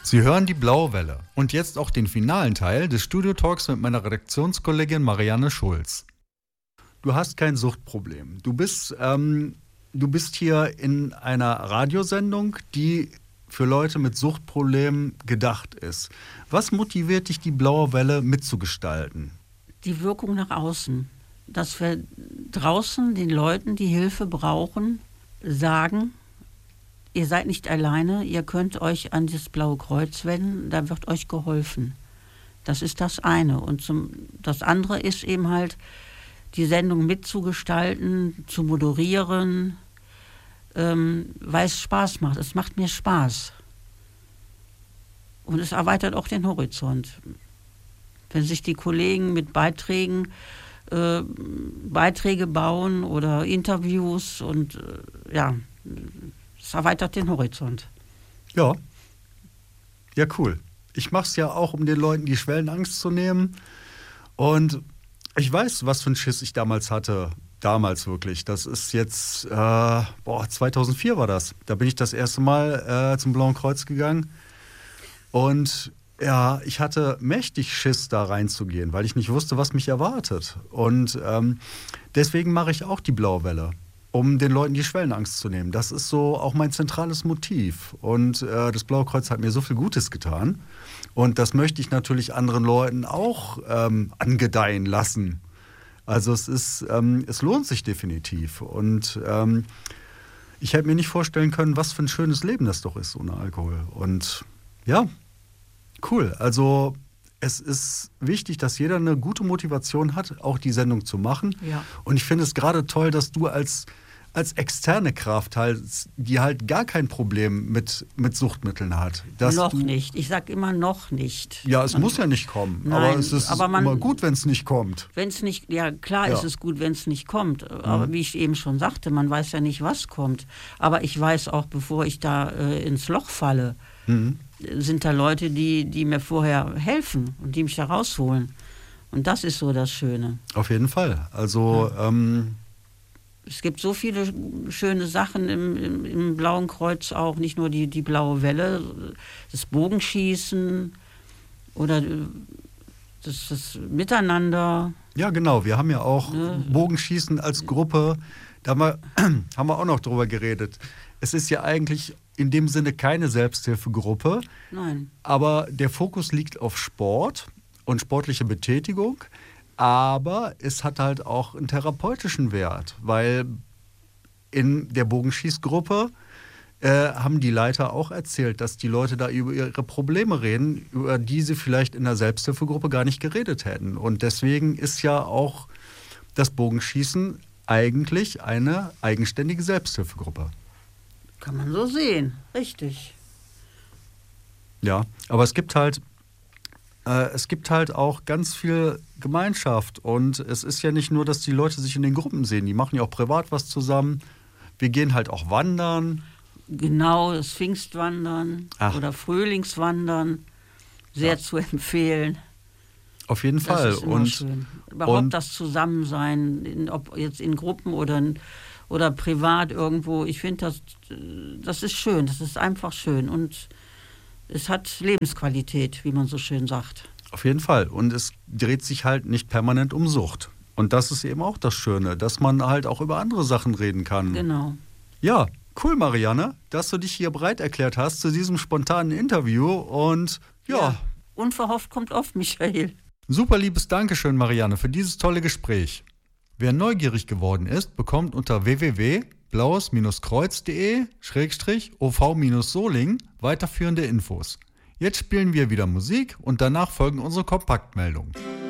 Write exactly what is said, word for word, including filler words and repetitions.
Sie hören die Blaue Welle und jetzt auch den finalen Teil des Studio-Talks mit meiner Redaktionskollegin Marianne Schulz. Du hast kein Suchtproblem. Du bist, ähm, du bist hier in einer Radiosendung, die für Leute mit Suchtproblemen gedacht ist. Was motiviert dich, die Blaue Welle mitzugestalten? Die Wirkung nach außen. Dass wir draußen den Leuten, die Hilfe brauchen, sagen, ihr seid nicht alleine, ihr könnt euch an das Blaue Kreuz wenden, da wird euch geholfen. Das ist das eine. Und zum, das andere ist eben halt, die Sendung mitzugestalten, zu moderieren, ähm, weil es Spaß macht. Es macht mir Spaß. Und es erweitert auch den Horizont. Wenn sich die Kollegen mit Beiträgen, äh, Beiträge bauen oder Interviews und äh, ja, es erweitert den Horizont. Ja. Ja, cool. Ich mache es ja auch, um den Leuten die Schwellenangst zu nehmen. Und ich weiß, was für einen Schiss ich damals hatte. Damals wirklich. Das ist jetzt, äh, boah, zweitausendvier war das. Da bin ich das erste Mal äh, zum Blauen Kreuz gegangen. Und ja, ich hatte mächtig Schiss, da reinzugehen, weil ich nicht wusste, was mich erwartet. Und ähm, deswegen mache ich auch die Blaue Welle, um den Leuten die Schwellenangst zu nehmen. Das ist so auch mein zentrales Motiv. Und äh, das Blaue Kreuz hat mir so viel Gutes getan. Und das möchte ich natürlich anderen Leuten auch ähm, angedeihen lassen. Also es ist, ähm, es lohnt sich definitiv. Und ähm, ich hätte mir nicht vorstellen können, was für ein schönes Leben das doch ist ohne Alkohol. Und ja, cool. Also es ist wichtig, dass jeder eine gute Motivation hat, auch die Sendung zu machen. Ja. Und ich finde es gerade toll, dass du als, als externe Kraft halt, die halt gar kein Problem mit, mit Suchtmitteln hat. Dass noch du, nicht. Ich sage immer noch nicht. Ja, es man, muss ja nicht kommen. Nein, aber es ist aber man, immer gut, wenn es nicht kommt. Wenn es nicht, ja klar Ja. ist es gut, wenn es nicht kommt. Aber Mhm. wie ich eben schon sagte, man weiß ja nicht, was kommt. Aber ich weiß auch, bevor ich da äh, ins Loch falle, Mhm. sind da Leute, die, die mir vorher helfen und die mich da rausholen. Und das ist so das Schöne. Auf jeden Fall. Also Ja. ähm, Es gibt so viele schöne Sachen im, im, im Blauen Kreuz auch, nicht nur die, die Blaue Welle, das Bogenschießen oder das, das Miteinander. ja, genau. Wir haben ja auch Ne? Bogenschießen als Gruppe. Da haben wir, haben wir auch noch drüber geredet. Es ist ja eigentlich in dem Sinne keine Selbsthilfegruppe, Nein. aber der Fokus liegt auf Sport und sportliche Betätigung. Aber es hat halt auch einen therapeutischen Wert, weil in der Bogenschießgruppe äh, haben die Leiter auch erzählt, dass die Leute da über ihre Probleme reden, über die sie vielleicht in der Selbsthilfegruppe gar nicht geredet hätten. Und deswegen ist ja auch das Bogenschießen eigentlich eine eigenständige Selbsthilfegruppe. Kann man so sehen, richtig. Ja, aber es gibt halt äh, es gibt halt auch ganz viel Gemeinschaft und es ist ja nicht nur, dass die Leute sich in den Gruppen sehen, die machen ja auch privat was zusammen. Wir gehen halt auch wandern. Genau, das Pfingstwandern Ach. oder Frühlingswandern, sehr Ja. zu empfehlen. Auf jeden Das Fall. ist immer Und schön. Überhaupt und- das Zusammensein, in, ob jetzt in Gruppen oder, oder privat irgendwo. Ich finde, das, das ist schön. Das ist einfach schön. Und es hat Lebensqualität, wie man so schön sagt. Auf jeden Fall. Und es dreht sich halt nicht permanent um Sucht. Und das ist eben auch das Schöne, dass man halt auch über andere Sachen reden kann. Genau. Ja, cool, Marianne, dass du dich hier bereit erklärt hast zu diesem spontanen Interview. Und ja, Unverhofft kommt oft, Michael. super liebes Dankeschön, Marianne, für dieses tolle Gespräch. Wer neugierig geworden ist, bekommt unter w w w punkt blaues kreuz punkt de schrägstrich o v Soling weiterführende Infos. Jetzt spielen wir wieder Musik und danach folgen unsere Kompaktmeldungen.